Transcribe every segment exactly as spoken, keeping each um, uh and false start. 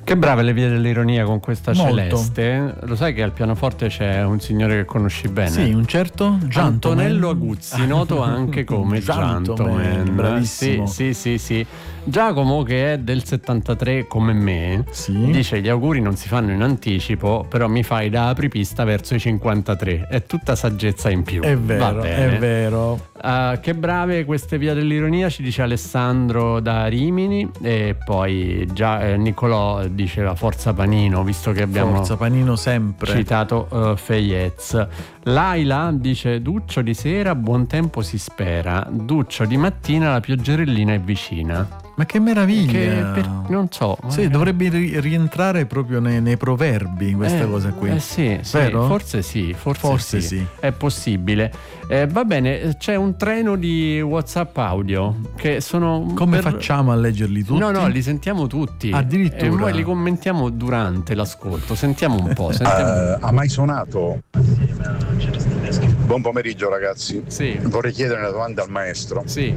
Che brave le vie dell'ironia con questa Molto. Celeste. Lo sai che al pianoforte c'è un signore che conosci bene? Sì, un certo Gentleman. Antonello Aguzzi, noto anche come Gentleman, Gentleman. bravissimo. Sì, sì, sì, sì. Giacomo, che è del settantatré come me, Sì. dice: gli auguri non si fanno in anticipo, però mi fai da apripista verso i cinquantatré. È tutta saggezza in più. È vero, Va bene. è vero. Uh, che brave queste vie dell'ironia, ci dice Alessandro da Rimini. E poi già eh, Nicolò diceva forza Panino, visto che abbiamo Forza Panino sempre. citato uh, Feyez. Laila dice: Duccio di sera, buon tempo si spera, Duccio di mattina, la pioggerellina è vicina. Ma che meraviglia! Che per, non so. Sì, dovrebbe ri- rientrare proprio nei, nei proverbi questa eh, cosa qui. Eh sì, sì, vero? forse sì, forse, Forse sì. sì. È possibile. Eh, va bene, c'è un treno di WhatsApp audio che sono. Come per... facciamo a leggerli tutti? No, no, li sentiamo tutti. Addirittura. E poi li commentiamo durante l'ascolto. Sentiamo un po'. Sentiamo. Uh, ha mai suonato? Buon pomeriggio ragazzi. Sì. Vorrei chiedere una domanda al maestro. Sì.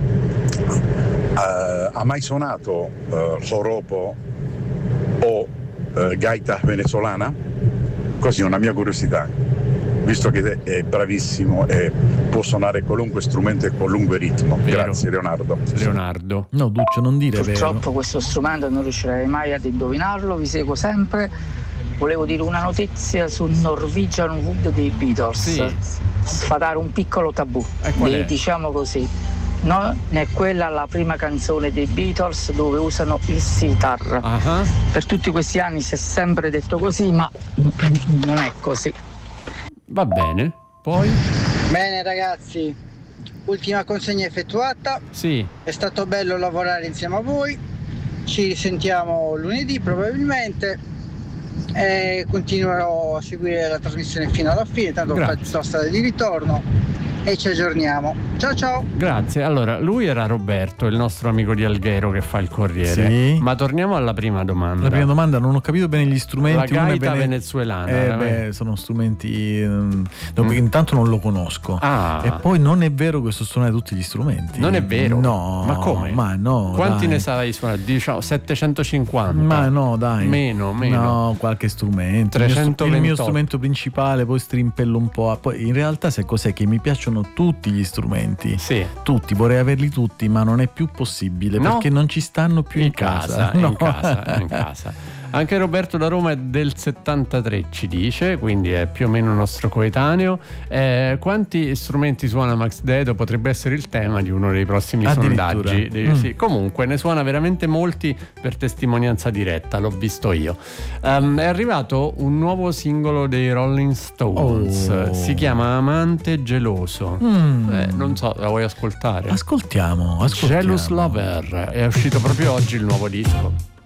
Uh, ha mai suonato uh, joropo o uh, gaita venezuelana? Così una mia curiosità, visto che è bravissimo e può suonare qualunque strumento e qualunque ritmo. Vero. Grazie Leonardo. Leonardo. No, Duccio, non dire Purtroppo vero. questo strumento non riuscirei mai ad indovinarlo, vi seguo sempre. Volevo dire una notizia su Norwegian Wood dei Beatles. Sì. Sfatare un piccolo tabù, E qual è? diciamo così. Non è quella la prima canzone dei Beatles dove usano il sitar. Uh-huh. Per tutti questi anni si è sempre detto così, ma non è così. Va bene. Poi? Bene ragazzi, ultima consegna effettuata, Sì. è stato bello lavorare insieme a voi, ci risentiamo lunedì probabilmente e continuerò a seguire la trasmissione fino alla fine, tanto Grazie. faccio la strada di ritorno e ci aggiorniamo. Ciao ciao! Grazie. Allora, lui era Roberto, il nostro amico di Alghero che fa il Corriere. Sì. Ma torniamo alla prima domanda. La prima domanda, non ho capito bene gli strumenti. La Uno è gaita vene- venezuelana. Eh, eh. beh, sono strumenti. mm, no, intanto non lo conosco. Ah. E poi non è vero che so suonare tutti gli strumenti. Non è vero? No. Ma come? Ma no. Quanti dai. ne sai suonare? Diciamo settecentocinquanta. Ma no, dai. Meno, meno. No, qualche strumento. Il mio, str- il trecentoventotto. mio strumento principale, poi strimpello un po'. Poi in realtà sai cos'è? Che mi piacciono tutti gli strumenti. Sì. Tutti, vorrei averli tutti, ma non è più possibile No? perché non ci stanno più in, In casa, No. in casa, in casa. Anche Roberto da Roma è del settantatré, ci dice, quindi è più o meno un nostro coetaneo. Eh, quanti strumenti suona Max Dedo? Potrebbe essere il tema di uno dei prossimi Addirittura. sondaggi. Dei- Mm. sì, comunque ne suona veramente molti per testimonianza diretta, l'ho visto io. Um, è arrivato un nuovo singolo dei Rolling Stones, Oh. si chiama Amante geloso. Mm. Eh, non so, la vuoi ascoltare? Ascoltiamo, ascoltiamo. Jealous Lover, è uscito proprio oggi il nuovo disco.